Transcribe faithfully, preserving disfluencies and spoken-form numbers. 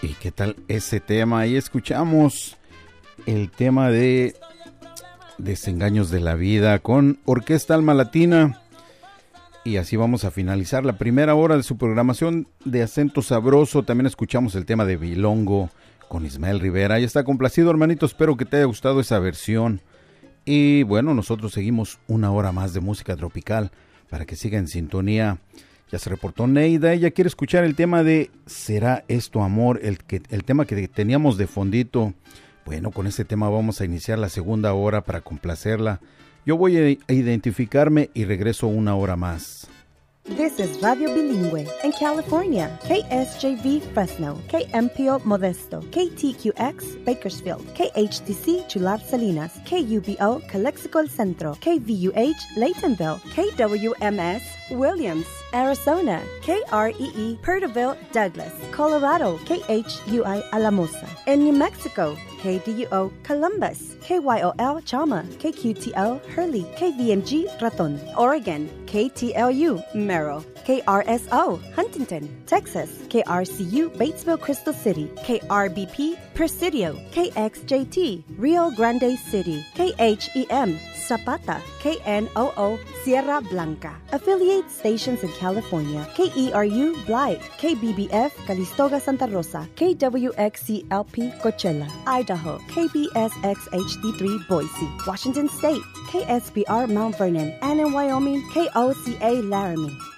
¿Y qué tal ese tema? Ahí escuchamos el tema de Desengaños de la Vida con Orquesta Alma Latina. Y así vamos a finalizar la primera hora de su programación de Acento Sabroso. También escuchamos el tema de Bilongo con Ismael Rivera. Ya está complacido, hermanito. Espero que te haya gustado esa versión. Y bueno, nosotros seguimos una hora más de música tropical para que siga en sintonía. Ya se reportó Neida, ella quiere escuchar el tema de ¿Será esto amor? El, que, el tema que teníamos de fondito. Bueno, con este tema vamos a iniciar la segunda hora para complacerla. Yo voy a identificarme y regreso una hora más. This is Radio Bilingüe in California, K S J V Fresno, K M P O Modesto, K T Q X Bakersfield, K H T C Chular Salinas, K U B O Calexico El Centro, K V U H Laytonville, K W M S Williams, Arizona, K R E E Perterville Douglas, Colorado, K H U I Alamosa, in New Mexico, K D U O Columbus, K Y O L Chama, K Q T L Hurley, K V M G Raton, Oregon, K T L U Merrill, K R S O Huntington, Texas, K R C U Batesville Crystal City, K R B P Presidio, K X J T Rio Grande City, K H E M Zapata, K N O O Sierra Blanca. Affiliate stations in California, K E R U Blythe, K B B F Calistoga Santa Rosa, K W X C L P Coachella, Idaho, K B S X H D three Boise, Washington State, K S B R Mount Vernon, and in Wyoming, K O C A Laramie.